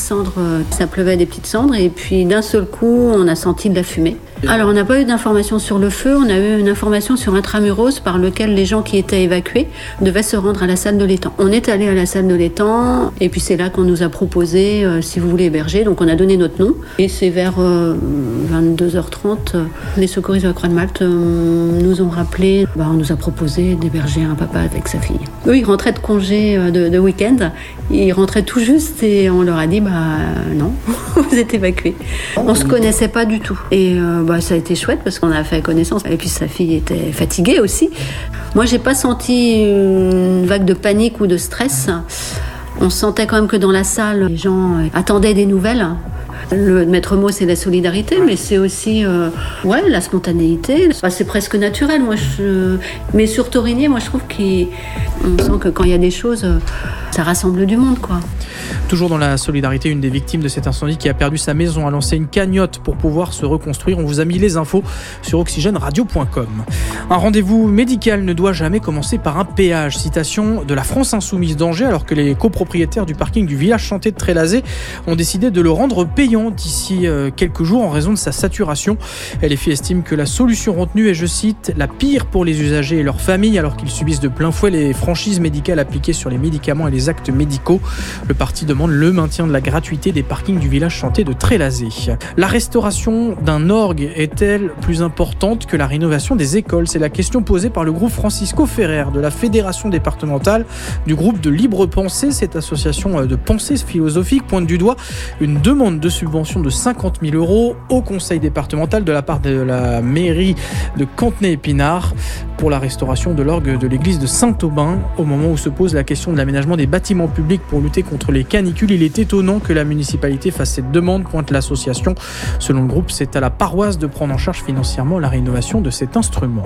cendres, ça pleuvait des petites cendres, et puis d'un seul coup, on a senti de la fumée. Alors, on n'a pas eu d'informations sur le feu, on a eu une information sur intramuros par lequel les gens qui étaient évacués devaient se rendre à la salle de l'étang. On est allé à la salle de l'étang, et puis c'est là qu'on nous a proposé, si vous voulez héberger, donc on a donné notre nom, et c'est vers 22h30, les secouristes de la Croix-de-Malte nous ont rappelé, on nous a proposé d'héberger un papa avec sa fille. Eux, ils rentraient de congé de week-end, ils rentraient tout juste, et on leur a dit, non, vous êtes évacués. On se connaissait pas du tout, et ça a été chouette parce qu'on a fait connaissance. Et puis sa fille était fatiguée aussi. Moi, j'ai pas senti une vague de panique ou de stress. On sentait quand même que dans la salle, les gens attendaient des nouvelles. Le maître mot, c'est la solidarité, mais c'est aussi la spontanéité. C'est presque naturel. Mais sur Torigné, moi, je trouve qu'on sent que quand il y a des choses, ça rassemble du monde, quoi. Toujours dans la solidarité, une des victimes de cet incendie qui a perdu sa maison a lancé une cagnotte pour pouvoir se reconstruire. On vous a mis les infos sur oxygèneradio.com. Un rendez-vous médical ne doit jamais commencer par un péage. Citation de la France Insoumise d'Angers, alors que les copropriétaires du parking du village chanté de Trélazé ont décidé de le rendre payant d'ici quelques jours en raison de sa saturation. LFI estime que la solution retenue est, je cite, la pire pour les usagers et leurs familles, alors qu'ils subissent de plein fouet les franchises médicales appliquées sur les médicaments et les actes médicaux. Le parti demande le maintien de la gratuité des parkings du village chanté de Trélazé. La restauration d'un orgue est-elle plus importante que la rénovation des écoles ? C'est la question posée par le groupe Francisco Ferrer de la Fédération départementale du groupe de Libre Pensée. Cette association de pensée philosophique pointe du doigt une demande de subvention de 50 000 € au conseil départemental de la part de la mairie de Cantenay-Épinard pour la restauration de l'orgue de l'église de Saint-Aubin. Au moment où se pose la question de l'aménagement des bâtiments publics pour lutter contre les canicules, il est étonnant que la municipalité fasse cette demande, pointe l'association. Selon le groupe, c'est à la paroisse de prendre en charge financièrement la rénovation de cet instrument.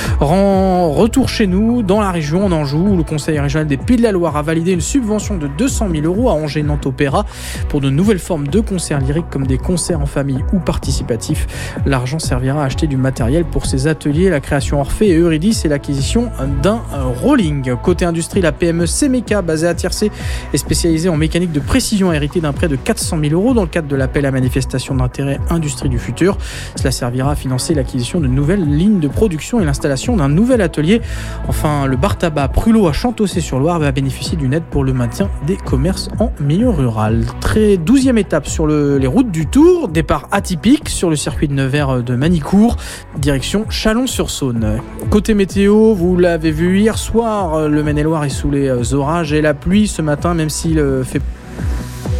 Retour chez nous, dans la région, en Anjou, où le conseil régional des Pays de la Loire a validé une subvention de 200 000 € à Angers-Nantes Opéra pour de nouvelles formes de concerts lyriques comme des concerts en famille ou participatifs. L'argent servira à acheter du matériel pour ces ateliers, la création Orphée et Eurydice et l'acquisition d'un rolling. Côté industrie, la PME Semeca, basée à Tiercé, est spécialisée en mécanique de précision, héritée d'un prêt de 400 000 € dans le cadre de l'appel à manifestation d'intérêt Industrie du futur. Cela servira à financer l'acquisition de nouvelles lignes de production et l'installation d'un nouvel atelier. Enfin, le bar tabac Prulot à Chantossé-sur-Loire va bénéficier d'une aide pour le maintien des commerces en milieu rural. 12e étape sur les routes du Tour, départ atypique sur le circuit de Nevers de Manicourt, direction Chalon-sur-Saône. Côté météo, vous l'avez vu hier soir, le Maine-et-Loire est sous les orages et la pluie ce matin, même s'il fait